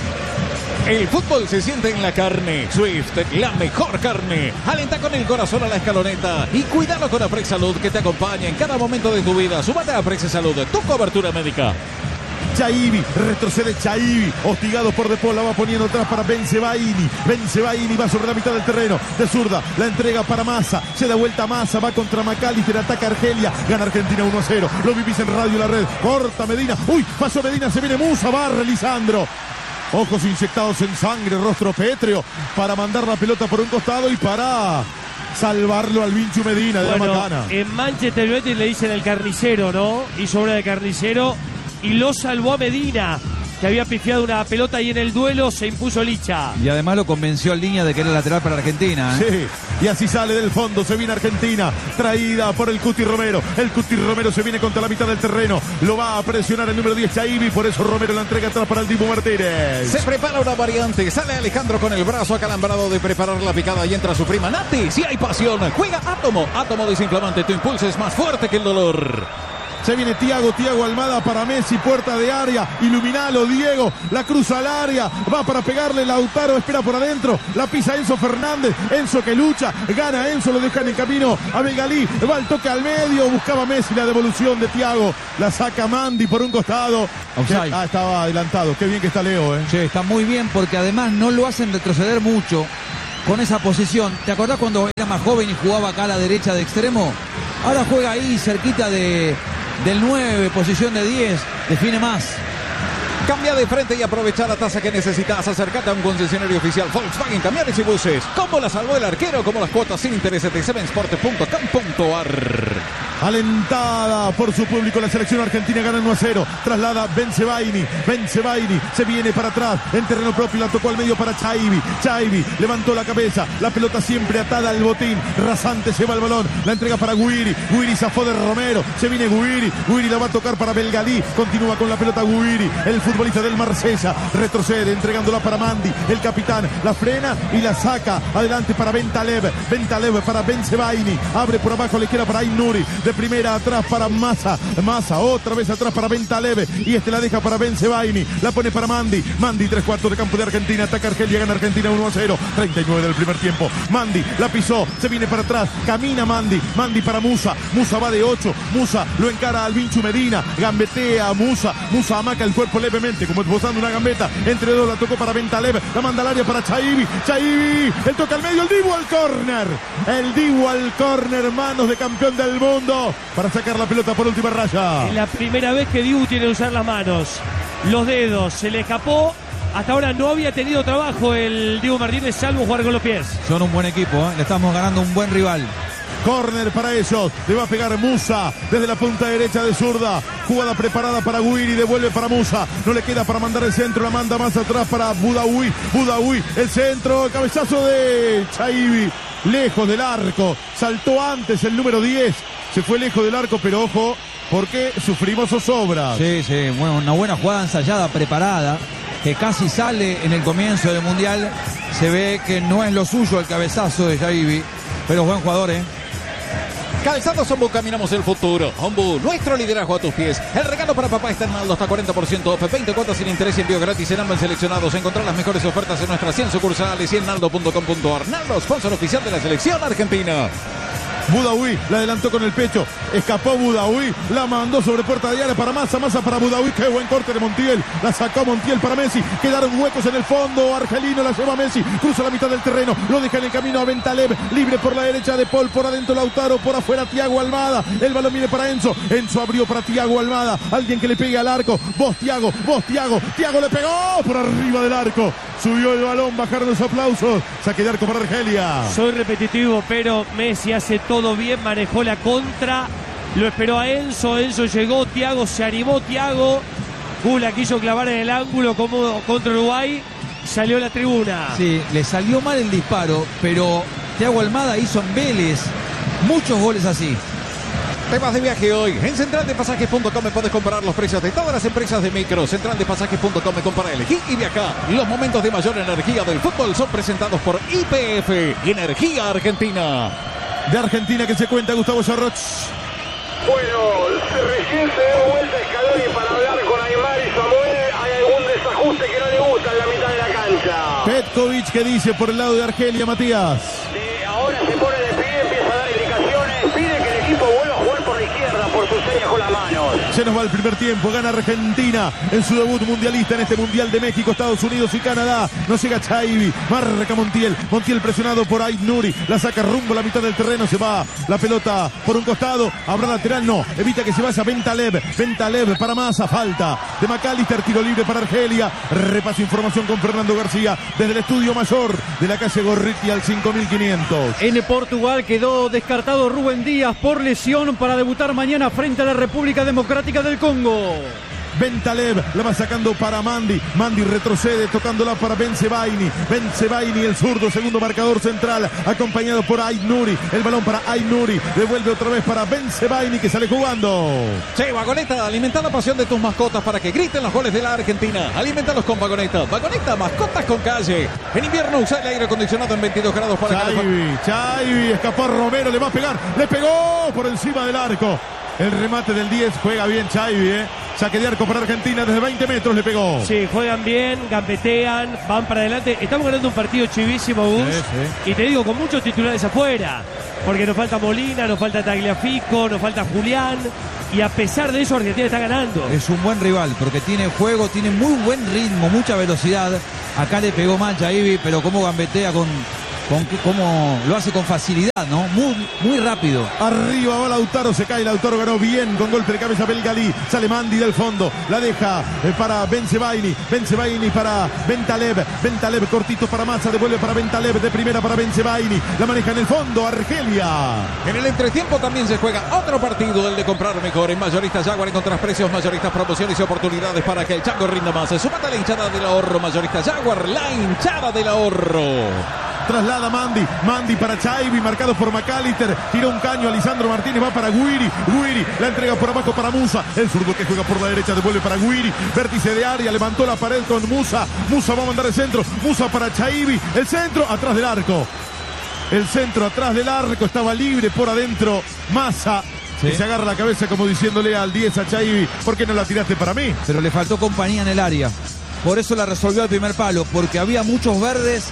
Speaker 4: El fútbol se siente en la carne. Swift, la mejor carne. Alenta con el corazón a la escaloneta y cuidado con Aprex Salud, que te acompaña en cada momento de tu vida. Súmate a Aprex Salud, tu cobertura médica.
Speaker 1: Chaibi, retrocede Chaibi, hostigado por De Paul, la va poniendo atrás para Bensebaini. Bensebaini va sobre la mitad del terreno, de zurda, la entrega para Massa, se da vuelta Massa, va contra McAllister, ataca Argelia, gana Argentina 1-0, lo vivís en Radio La Red, corta Medina, uy, pasó Medina, se viene Musa, barre Lisandro. Ojos inyectados en sangre, rostro pétreo, para mandar la pelota por un costado y para salvarlo al Vinchu Medina de
Speaker 2: Bueno,
Speaker 1: la macana.
Speaker 2: en Manchester United le dicen el carnicero, ¿no? Hizo obra de carnicero y lo salvó a Medina, que había pifiado una pelota y en el duelo se impuso Licha.
Speaker 3: Y además lo convenció en línea de que era lateral para Argentina.
Speaker 1: Sí, y así sale del fondo, se viene Argentina, traída por el Cuti Romero. El Cuti Romero se viene contra la mitad del terreno, lo va a presionar el número 10 Chaibi, por eso Romero la entrega atrás para el Dibu Martínez.
Speaker 4: Se prepara una variante, sale Alejandro con el brazo acalambrado de preparar la picada y entra su prima Nati. Si hay pasión, juega Átomo. Átomo desinflamante, tu impulso es más fuerte que el dolor.
Speaker 1: Se viene Thiago Almada para Messi, puerta de área, iluminalo Diego, la cruza al área, va para pegarle Lautaro, espera por adentro, la pisa Enzo Fernández, Enzo que lucha, gana Enzo, lo deja en el camino a Belgalí, va el toque al medio, buscaba Messi la devolución de Thiago, la saca Mandy por un costado.
Speaker 3: Offside.
Speaker 1: Estaba adelantado, qué bien que está Leo,
Speaker 3: Sí, está muy bien porque además no lo hacen retroceder mucho con esa posición. ¿Te acordás cuando era más joven y jugaba acá a la derecha de extremo? Ahora juega ahí cerquita del 9, posición de 10, define más.
Speaker 4: Cambia de frente y aprovecha la tasa que necesitas. Acércate a un concesionario oficial Volkswagen Camiones y Buses. ¿Cómo la salvó el arquero? Como las cuotas sin intereses de sevensport.com.ar.
Speaker 1: Alentada por su público, la selección argentina gana 1-0. Traslada Bensebaini se viene para atrás en terreno propio, la tocó al medio para Chaibi levantó la cabeza, la pelota siempre atada al botín. Rasante se va el balón, la entrega para Guiri zafó de Romero, se viene Guiri la va a tocar para Belgalí, continúa con la pelota Guiri, el futbolista del Marsella, retrocede entregándola para Mandy, el capitán, la frena y la saca adelante para Bentalev para Bensebaini, abre por abajo, le queda para Ainuri, de primera atrás para Massa otra vez atrás para Bentalev y la deja para Bensebaini, la pone para Mandy, 3/4 de campo de Argentina, ataca Argelia, gana Argentina 1-0, 39 del primer tiempo. Mandy la pisó, se viene para atrás, camina Mandy para Musa va de 8, Musa lo encara al Vinchu Medina, gambetea Musa amaca el cuerpo levemente como esbozando una gambeta, entre dos la tocó para Bentalev, la manda al área para Chaibi, el toque al medio, el Dibu al córner, manos de campeón del mundo para sacar la pelota por última raya.
Speaker 2: Es la primera vez que Dibu tiene que usar las manos, los dedos, se le escapó. Hasta ahora no había tenido trabajo el Dibu Martínez, salvo jugar con los pies.
Speaker 3: Son un buen equipo, le estamos ganando un buen rival.
Speaker 1: Córner para ellos, le va a pegar Musa desde la punta derecha de zurda, jugada preparada para Guiri, devuelve para Musa, no le queda para mandar el centro, la manda más atrás para Budaoui, el centro, cabezazo de Chaibi, lejos del arco, saltó antes el número 10, se fue lejos del arco, pero ojo, porque sufrimos zozobras.
Speaker 3: Sí, bueno, una buena jugada ensayada, preparada, que casi sale en el comienzo del Mundial, se ve que no es lo suyo el cabezazo de Chaibi, pero es buen jugador,
Speaker 4: Calzados Ombu, caminamos el futuro. Ombu, nuestro liderazgo a tus pies. El regalo para papá está en Naldo, hasta 40% off, 20 cuotas sin interés y envío gratis en ambos seleccionados. Encontrar las mejores ofertas en nuestras 100 sucursales y en naldo.com.ar. Naldo, sponsor oficial de la selección argentina.
Speaker 1: Budaoui la adelantó con el pecho, escapó Budaoui, la mandó sobre puerta de área para Massa para Budaoui, qué buen corte de Montiel, la sacó Montiel para Messi, quedaron huecos en el fondo, Argelino la lleva Messi, cruza la mitad del terreno, lo deja en el camino a Bentalev, libre por la derecha de Paul, por adentro Lautaro, por afuera Thiago Almada, el balón viene para Enzo abrió para Thiago Almada, alguien que le pegue al arco, vos Thiago le pegó por arriba del arco, subió el balón, bajaron los aplausos, saque de arco para Argelia.
Speaker 2: Soy repetitivo, pero Messi hace todo bien, manejó la contra, lo esperó a Enzo llegó, Thiago se animó, la quiso clavar en el ángulo como contra Uruguay, salió a la tribuna.
Speaker 3: Sí, le salió mal el disparo, pero Thiago Almada hizo en Vélez muchos goles así.
Speaker 4: Te vas de viaje hoy. En centraldepasajes.com puedes comparar los precios de todas las empresas de micro. Centraldepasajes.com, compara, elegí y viaja. Los momentos de mayor energía del fútbol son presentados por YPF, Energía Argentina.
Speaker 1: De Argentina que se cuenta Gustavo Sarroch.
Speaker 5: Bueno, recién se dio vuelta Scaloni para hablar con Aymar y Samuel. Hay algún desajuste que no le gusta en la mitad de la cancha.
Speaker 1: Petkovic, que dice por el lado de Argelia, Matías.
Speaker 5: Ahora se pone de pie, empieza a dar indicaciones, pide que el equipo vuelva a jugar por la izquierda, por su
Speaker 7: señas con las manos.
Speaker 1: Se nos va el primer tiempo, gana Argentina en su debut mundialista en este Mundial de México, Estados Unidos y Canadá. No llega Chaibi, marca Montiel presionado por Ait Nuri, la saca rumbo a la mitad del terreno, se va la pelota por un costado, habrá lateral, no, evita que se vaya Ventalev para Massa, falta de McAllister, tiro libre para Argelia, repaso información con Fernando García desde el estudio mayor de la calle Gorriti al 5500.
Speaker 6: En Portugal quedó descartado Rubén Díaz por lesión para debutar mañana frente a la República Democrática del Congo.
Speaker 1: Ventalev la va sacando para Mandi retrocede tocándola para Bensebaini, el zurdo, segundo marcador central, acompañado por Ait Nuri, el balón para Ait Nuri, devuelve otra vez para Bensebaini que sale jugando.
Speaker 4: Sí, Vagoneta, alimenta la pasión de tus mascotas para que griten los goles de la Argentina. Alimentalos con Vagoneta. Vagoneta, mascotas con calle. En invierno usa el aire acondicionado en 22 grados para
Speaker 1: Chaibi, escapó Romero, le va a pegar, le pegó por encima del arco. El remate del 10, juega bien Chaibi, saque de arco para Argentina desde 20 metros, le pegó.
Speaker 2: Sí, juegan bien, gambetean, van para adelante. Estamos ganando un partido chivísimo, Gus. Sí. Y te digo, con muchos titulares afuera. Porque nos falta Molina, nos falta Tagliafico, nos falta Julián. Y a pesar de eso, Argentina está ganando.
Speaker 3: Es un buen rival, porque tiene juego, tiene muy buen ritmo, mucha velocidad. Acá le pegó mal Chaibi, pero cómo gambetea cómo lo hace con facilidad, ¿no? Muy rápido.
Speaker 1: Arriba va Lautaro, se cae Lautaro, ganó bien con golpe de cabeza Belgalí, sale Mandi del fondo, la deja para Bensebaini para Ventalev cortito para Massa, devuelve para Ventalev, de primera para Bensebaini, la maneja en el fondo Argelia.
Speaker 4: En el entretiempo también se juega otro partido, el de comprar mejor en Mayoristas Jaguar, encontrás precios, mayoristas, promociones y oportunidades para que el chango rinda más. Sumate a la hinchada del ahorro, Mayoristas Jaguar, la hinchada del ahorro.
Speaker 1: Traslada Mandi para Chaibi, marcado por McAllister, tira un caño a Lisandro Martínez, va para Guiri, la entrega por abajo para Musa, el zurdo que juega por la derecha, devuelve para Guiri, vértice de área, levantó la pared con Musa va a mandar el centro, Musa para Chaibi, el centro atrás del arco, estaba libre por adentro Massa. Sí. Que se agarra la cabeza como diciéndole al 10 a Chaibi, ¿por qué no la tiraste para mí?
Speaker 3: Pero le faltó compañía en el área, por eso la resolvió al primer palo, porque había muchos verdes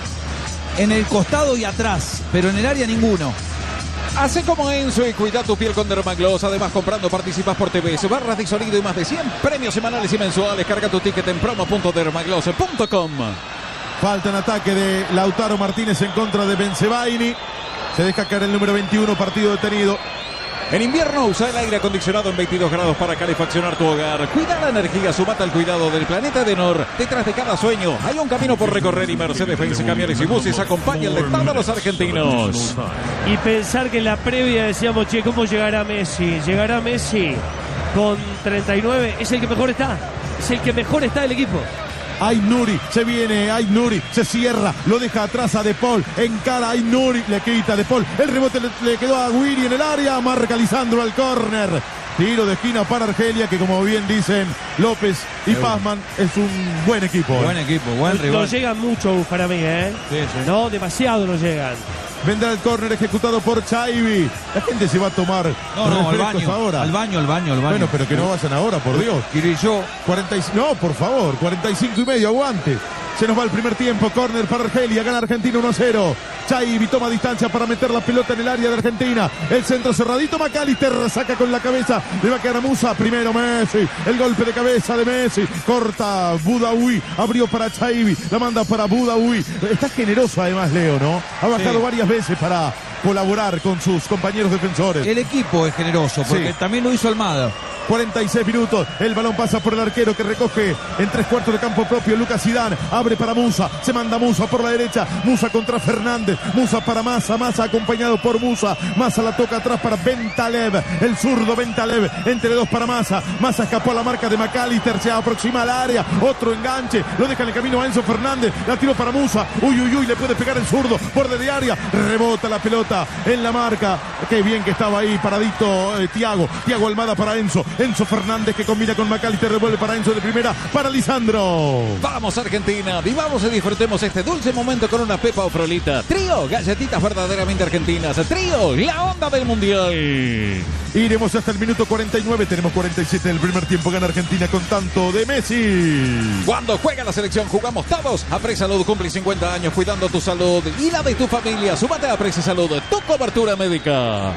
Speaker 3: en el costado y atrás, pero en el área ninguno.
Speaker 4: Hace como Enzo y cuida tu piel con Dermagloss. Además, comprando participas por TV, barras de sonido y más de 100 premios semanales y mensuales. Carga tu ticket en promo.dermagloss.com.
Speaker 1: Falta en ataque de Lautaro Martínez en contra de Bensebaini. Se deja caer el número 21, partido detenido.
Speaker 4: En invierno usa el aire acondicionado en 22 grados para calefaccionar tu hogar. Cuida la energía, sumate al cuidado del planeta Edenor. Detrás de cada sueño hay un camino por recorrer y Mercedes-Benz Camiones y Buses acompaña el estado de los argentinos.
Speaker 2: Y pensar que en la previa decíamos, che, ¿cómo llegará Messi? Llegará Messi con 39, es el que mejor está. Es el que mejor está del equipo.
Speaker 1: Ait Nuri, se viene Ait Nuri, se cierra, lo deja atrás a De Paul, encara a Ait Nuri, le quita De Paul, el rebote le quedó a Guiri en el área, marca Lisandro al córner. Tiro de esquina para Argelia, que como bien dicen López y Pazman, es un buen equipo.
Speaker 3: Buen rival.
Speaker 2: No llegan mucho para mí,
Speaker 3: Sí.
Speaker 2: No, demasiado no llegan.
Speaker 1: Vendrá el córner ejecutado por Chaibi. La gente se va a tomar
Speaker 3: al baño
Speaker 1: ahora.
Speaker 3: Al baño.
Speaker 1: Bueno, pero que no vayan ahora, por Dios.
Speaker 3: Quirillo.
Speaker 1: 45, no, por favor, 45,5, aguante. Se nos va el primer tiempo, córner para Argelia, gana Argentina 1-0. Chaibi toma distancia para meter la pelota en el área de Argentina. El centro cerradito, McAllister saca con la cabeza, le va a quedar a Musa. Primero Messi, el golpe de cabeza de Messi. Corta Boudaoui, abrió para Chaibi, la manda para Boudaoui. Está generoso además Leo, ¿no? Ha bajado varias veces para colaborar con sus compañeros defensores.
Speaker 3: El equipo es generoso, porque también lo hizo Almada.
Speaker 1: 46 minutos, el balón pasa por el arquero que recoge en 3/4 de campo propio Lucas Zidane, abre para Musa, se manda Musa por la derecha, Musa contra Fernández, Musa para Massa acompañado por Musa la toca atrás para Ventalev, el zurdo Ventalev, entre dos para Massa escapó a la marca de McAllister, se aproxima al área, otro enganche, lo deja en el camino a Enzo Fernández, la tiró para Musa, le puede pegar el zurdo, borde de área, rebota la pelota en la marca, qué bien que estaba ahí paradito Thiago Almada para Enzo Fernández que combina con McAllister, revuelve para Enzo de primera, para Lisandro.
Speaker 4: Vamos Argentina, vivamos y disfrutemos este dulce momento con una pepa o frolita. Trío, galletitas verdaderamente argentinas. Trío, la onda del mundial.
Speaker 1: Iremos hasta el minuto 49, tenemos 47 del primer tiempo, gana Argentina con tanto de Messi.
Speaker 4: Cuando juega la selección jugamos todos. Apre Salud cumple 50 años cuidando tu salud y la de tu familia. Súmate a Apre Salud, tu cobertura médica.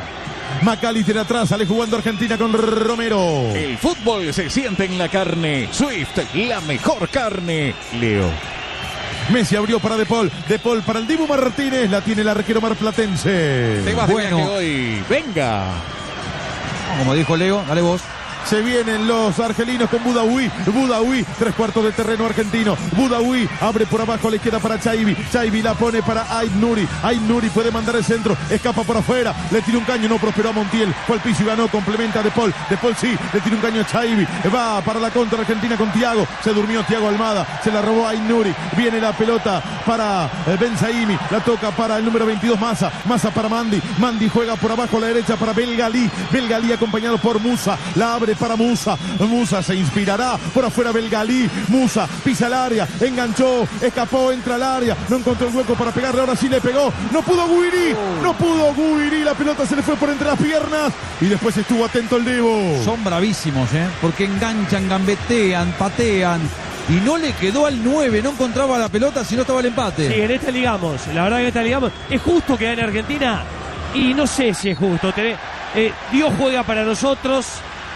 Speaker 1: McAllister atrás, sale jugando Argentina con Romero.
Speaker 4: El fútbol se siente en la carne. Swift, la mejor carne. Leo.
Speaker 1: Messi abrió para De Paul para el Dibu Martínez, la tiene el arquero marplatense.
Speaker 4: Te vas de viaje hoy. Venga.
Speaker 3: Como dijo Leo, dale vos.
Speaker 1: Se vienen los argelinos con Boudaoui, 3/4 de terreno argentino. Boudaoui abre por abajo a la izquierda para Chaibi la pone para Ait Nouri puede mandar el centro, escapa por afuera, le tira un caño, no prosperó a Montiel, fue al piso y ganó, complementa a De Paul sí, le tira un caño a Chaibi, va para la contra argentina con Thiago, se durmió Thiago Almada, se la robó Ait Nouri, viene la pelota para Benzaimi, la toca para el número 22 Massa para Mandi juega por abajo a la derecha para Belgalí acompañado por Musa, la abre para Musa se inspirará por afuera Belgalí, Musa pisa el área, enganchó, escapó, entra al área, no encontró el hueco para pegarle, ahora sí le pegó, no pudo Guiri, la pelota se le fue por entre las piernas y después estuvo atento el Devo.
Speaker 3: Son bravísimos, porque enganchan, gambetean, patean y no le quedó al 9, no encontraba la pelota si no estaba el empate.
Speaker 2: Sí, en esta ligamos, la verdad que en esta ligamos. ¿Es justo que gane Argentina? Y no sé si es justo. Dios juega para nosotros.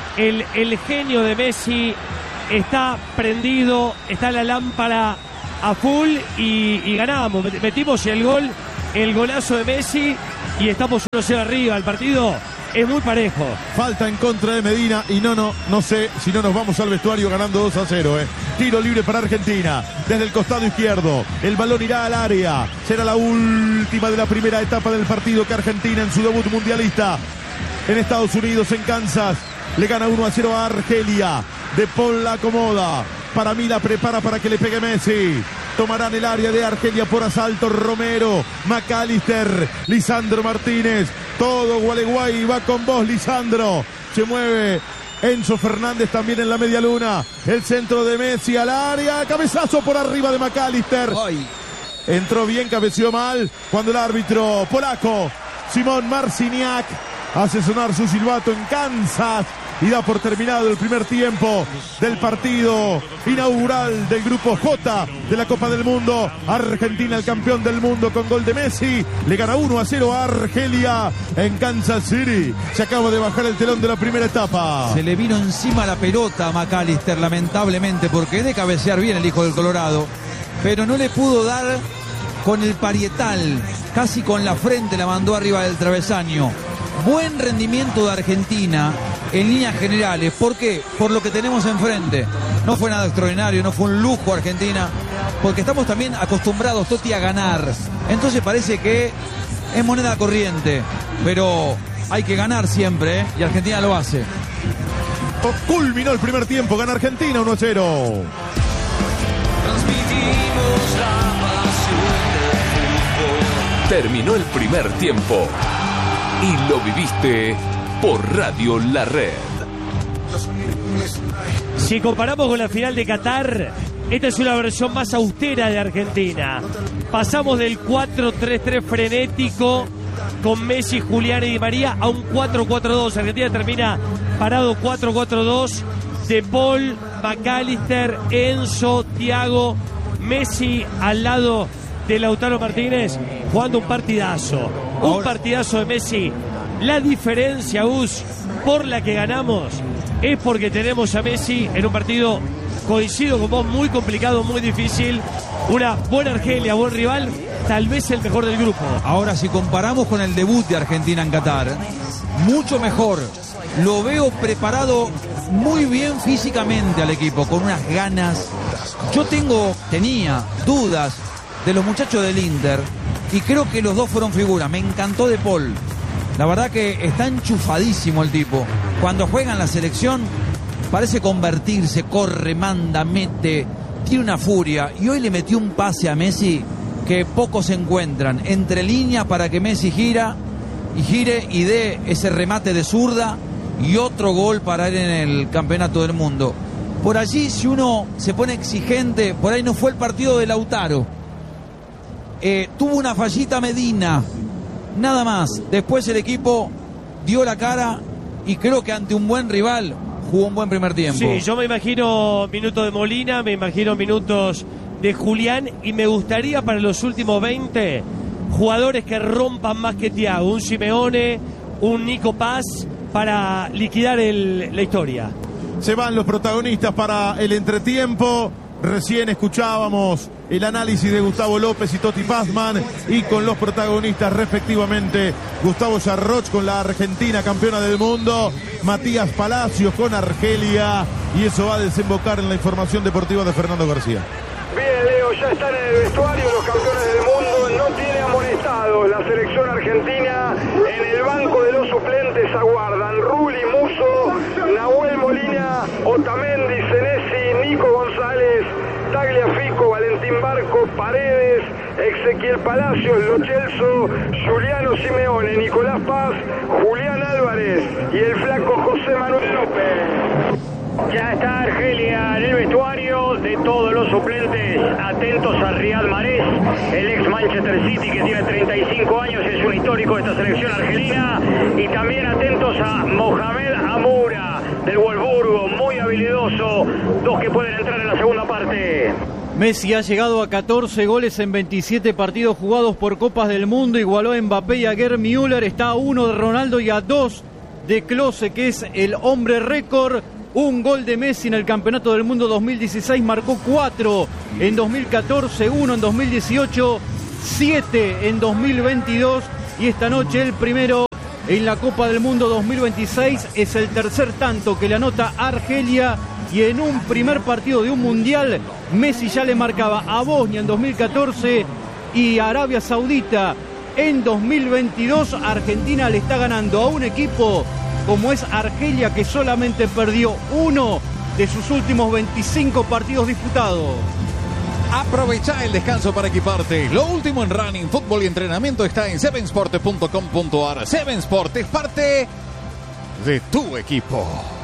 Speaker 2: El genio de Messi está prendido, está la lámpara a full y ganamos. Metimos el golazo de Messi y estamos 1-0 arriba. El partido es muy parejo.
Speaker 1: Falta en contra de Medina y no sé si no nos vamos al vestuario ganando 2-0. Tiro libre para Argentina desde el costado izquierdo. El balón irá al área. Será la última de la primera etapa del partido que Argentina en su debut mundialista en Estados Unidos, en Kansas, le gana 1-0 a Argelia. De Paul la acomoda. Para mí la prepara para que le pegue Messi. Tomarán el área de Argelia por asalto. Romero, McAllister, Lisandro Martínez. Todo Gualeguay va con vos, Lisandro. Se mueve Enzo Fernández también en la media luna. El centro de Messi al área. Cabezazo por arriba de McAllister.
Speaker 3: Ay.
Speaker 1: Entró bien, cabeceó mal. Cuando el árbitro polaco, Simón Marciniak, hace sonar su silbato en Kansas y da por terminado el primer tiempo del partido inaugural del Grupo J de la Copa del Mundo. Argentina, el campeón del mundo, con gol de Messi, le gana 1-0 a Argelia en Kansas City. Se acaba de bajar el telón de la primera etapa.
Speaker 3: Se le vino encima la pelota a McAllister, lamentablemente, porque es de cabecear bien el hijo del Colorado, pero no le pudo dar con el parietal, casi con la frente la mandó arriba del travesaño. Buen rendimiento de Argentina en líneas generales. ¿Por qué? Por lo que tenemos enfrente. No fue nada extraordinario, no fue un lujo Argentina, porque estamos también acostumbrados, Totti, a ganar. Entonces parece que es moneda corriente, pero hay que ganar siempre, y Argentina lo hace.
Speaker 1: Culminó el primer tiempo, gana Argentina 1-0.
Speaker 8: Terminó el primer tiempo y lo viviste por Radio La Red.
Speaker 2: Si comparamos con la final de Qatar, esta es una versión más austera de Argentina. Pasamos del 4-3-3 frenético con Messi, Julián y Di María a un 4-4-2. Argentina termina parado 4-4-2. De Paul, McAllister, Enzo, Thiago, Messi al lado de Lautaro Martínez, jugando un partidazo. Un partidazo de Messi. La diferencia, Gus, por la que ganamos es porque tenemos a Messi en un partido, coincido con vos, muy complicado, muy difícil. Una buena Argelia, buen rival, tal vez el mejor del grupo.
Speaker 3: Ahora, si comparamos con el debut de Argentina en Qatar, mucho mejor. Lo veo preparado muy bien físicamente al equipo, con unas ganas. Yo tenía dudas de los muchachos del Inter y creo que los dos fueron figuras. Me encantó De Paul. La verdad que está enchufadísimo el tipo. Cuando juega en la selección parece convertirse, corre, manda, mete, tiene una furia. Y hoy le metió un pase a Messi que pocos se encuentran. Entre líneas para que Messi gire y dé ese remate de zurda y otro gol para él en el campeonato del mundo. Por allí, si uno se pone exigente, por ahí no fue el partido de Lautaro. Tuvo una fallita Medina, nada más. Después el equipo dio la cara y creo que ante un buen rival jugó un buen primer tiempo.
Speaker 2: Sí, yo me imagino minutos de Molina, me imagino minutos de Julián y me gustaría para los últimos 20 jugadores que rompan más que Thiago. Un Simeone, un Nico Paz para liquidar la historia.
Speaker 1: Se van los protagonistas para el entretiempo. Recién escuchábamos el análisis de Gustavo López y Toti Pazman, y con los protagonistas respectivamente Gustavo Yarroch con la Argentina campeona del mundo, Matías Palacios con Argelia, y eso va a desembocar en la información deportiva de Fernando García.
Speaker 5: Bien, Leo, ya están en el vestuario los campeones del mundo. No tiene amonestados la selección argentina. En el banco de los suplentes aguardan Rulli, Musso, Nahuel Molina, Otamendi, Senesi, Nico González, Tagliafico, Valentín Barco, Paredes, Ezequiel Palacios, Lo Celso, Juliano Simeone, Nicolás Paz, Julián Álvarez y el flaco José Manuel López.
Speaker 7: Ya está Argelia en el vestuario de todos los suplentes. Atentos a Riyad Mahrez, el ex Manchester City, que tiene 35 años, es un histórico de esta selección argelina. Y también atentos a Mohamed Amoura del Wolfsburgo, muy habilidoso, dos que pueden entrar en la segunda parte.
Speaker 6: Messi ha llegado a 14 goles en 27 partidos jugados por Copas del Mundo, igualó a Mbappé y a Gerd Müller, está a 1 de Ronaldo y a 2 de Klose, que es el hombre récord. Un gol de Messi en el Campeonato del Mundo 2016, marcó 4 en 2014, 1 en 2018, 7 en 2022 y esta noche el primero en la Copa del Mundo 2026. Es el tercer tanto que le anota Argelia, y en un primer partido de un mundial Messi ya le marcaba a Bosnia en 2014 y a Arabia Saudita en 2022. Argentina le está ganando a un equipo como es Argelia, que solamente perdió uno de sus últimos 25 partidos disputados.
Speaker 4: Aprovecha el descanso para equiparte. Lo último en running, fútbol y entrenamiento está en sevensport.com.ar. Seven Sport es parte de tu equipo.